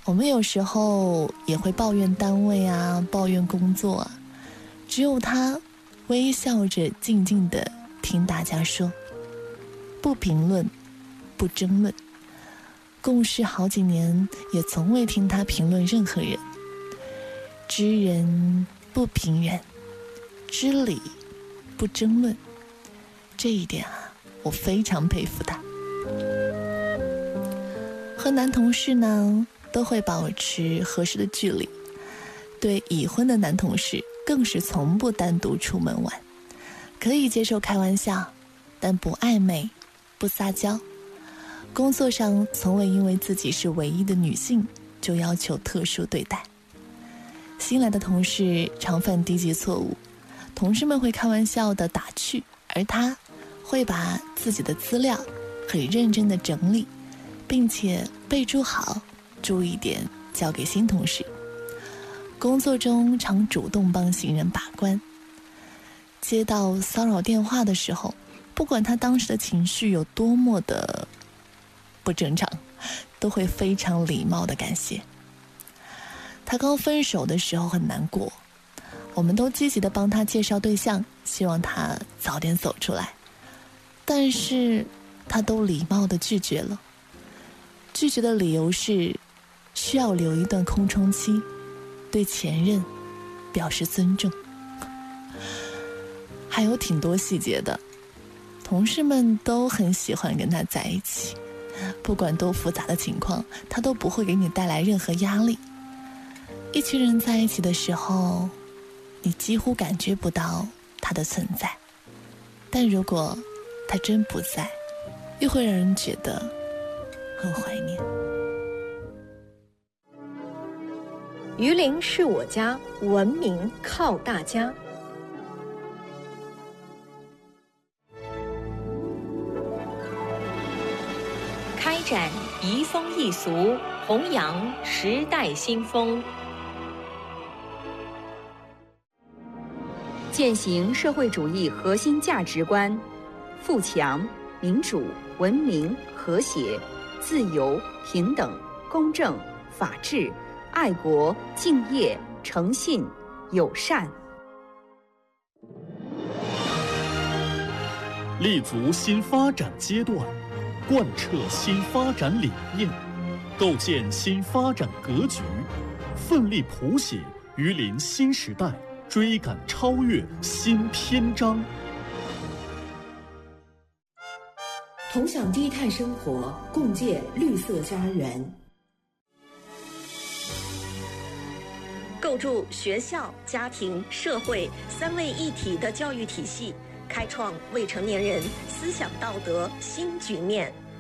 我们有时候也会抱怨单位啊，抱怨工作啊，只有他微笑着静静地听大家说，不评论，不争论。共事好几年，也从未听他评论任何人。知人不评人，知理不争论，这一点啊，我非常佩服他。和男同事呢，都会保持合适的距离，对已婚的男同事更是从不单独出门玩，可以接受开玩笑，但不暧昧，不撒娇。工作上从未因为自己是唯一的女性就要求特殊对待。新来的同事常犯低级错误，同事们会开玩笑的打趣，而他会把自己的资料很认真的整理，并且备注好，注意点交给新同事。工作中常主动帮新人把关。接到骚扰电话的时候，不管他当时的情绪有多么的不正常，都会非常礼貌的感谢。他刚分手的时候很难过，我们都积极的帮他介绍对象，希望他早点走出来，但是他都礼貌的拒绝了。拒绝的理由是需要留一段空窗期，对前任表示尊重。还有挺多细节的，同事们都很喜欢跟他在一起，不管多复杂的情况，他都不会给你带来任何压力。一群人在一起的时候，你几乎感觉不到他的存在，但如果他真不在，又会让人觉得很怀念。 榆林是我家，文明靠大家。开展移风易俗，弘扬时代新风， 践行社会主义核心价值观：富强、民主、文明、和谐、自由、平等、公正、法治、爱国、敬业、诚信、友善。 立足新发展阶段，贯彻新发展理念，构建新发展格局，奋力谱写榆林新时代，追赶超越新篇章。 同享低碳生活，共建绿色家园。 构筑学校、家庭、社会三位一体的教育体系，开创未成年人思想道德新局面。